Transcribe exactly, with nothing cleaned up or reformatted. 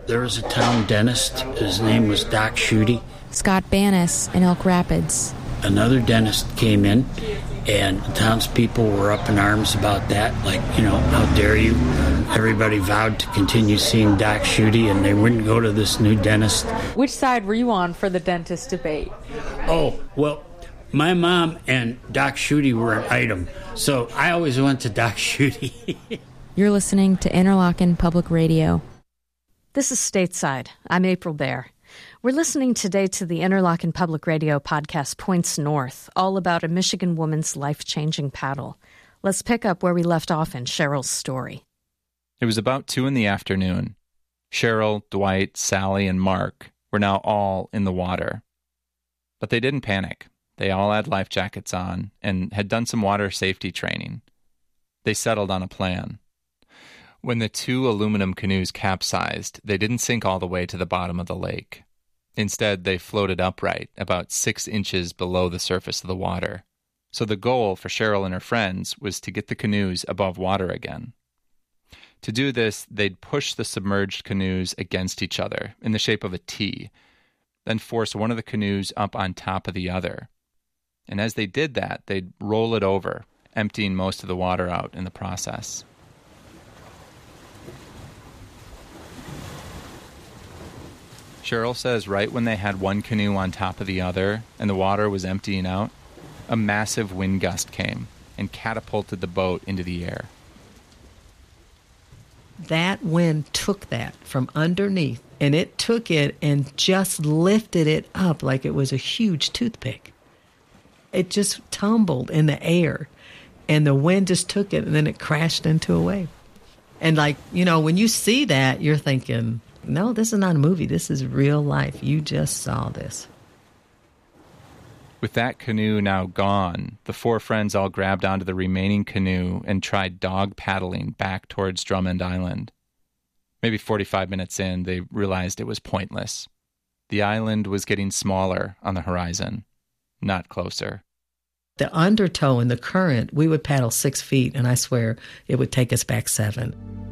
there was a town dentist. His name was Doc Schutte. Scott Bannis in Elk Rapids. Another dentist came in, and the townspeople were up in arms about that. Like, you know, how dare you? Everybody vowed to continue seeing Doc Schutte, and they wouldn't go to this new dentist. Which side were you on for the dentist debate? Oh, well, my mom and Doc Schutte were an item, so I always went to Doc Schutte. You're listening to Interlochen Public Radio. This is Stateside. I'm April Baer. We're listening today to the Interlochen Public Radio podcast Points North, all about a Michigan woman's life-changing paddle. Let's pick up where we left off in Cheryl's story. It was about two in the afternoon. Cheryl, Dwight, Sally, and Mark were now all in the water. But they didn't panic. They all had life jackets on and had done some water safety training. They settled on a plan. When the two aluminum canoes capsized, they didn't sink all the way to the bottom of the lake. Instead, they floated upright, about six inches below the surface of the water. So the goal for Cheryl and her friends was to get the canoes above water again. To do this, they'd push the submerged canoes against each other in the shape of a T, then force one of the canoes up on top of the other. And as they did that, they'd roll it over, emptying most of the water out in the process. Cheryl says right when they had one canoe on top of the other and the water was emptying out, a massive wind gust came and catapulted the boat into the air. That wind took that from underneath, and it took it and just lifted it up like it was a huge toothpick. It just tumbled in the air, and the wind just took it, and then it crashed into a wave. And, like, you know, when you see that, you're thinking, no, this is not a movie. This is real life. You just saw this. With that canoe now gone, the four friends all grabbed onto the remaining canoe and tried dog paddling back towards Drummond Island. Maybe forty-five minutes in, they realized it was pointless. The island was getting smaller on the horizon, not closer. The undertow in the current, we would paddle six feet, and I swear it would take us back seven.